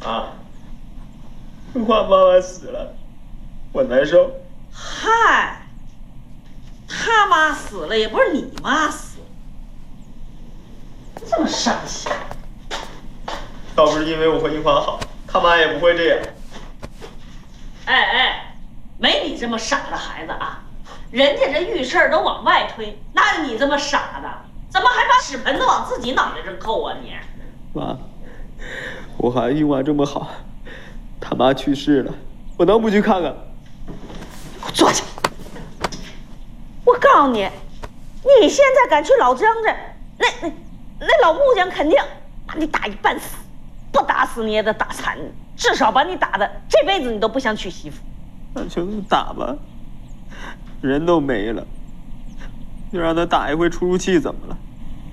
啊，我妈妈死了，我难受。 嗨，他妈死了也不是你妈死了，你这么伤心。 要不是因为我和英华好，他妈也不会这样。 哎，没你这么傻的孩子啊！人家这遇事儿都往外推，哪有你这么傻的？怎么还把屎盆子往自己脑袋上扣啊你？ 妈，我和英华这么好，他妈去世了，我能不去看看？ 坐下！我告诉你，你现在敢去老张这，那老木匠肯定把你打一半死，不打死你也得打残你，至少把你打的这辈子你都不想娶媳妇。 那就打吧，人都没了，就让他打一回出出气怎么了？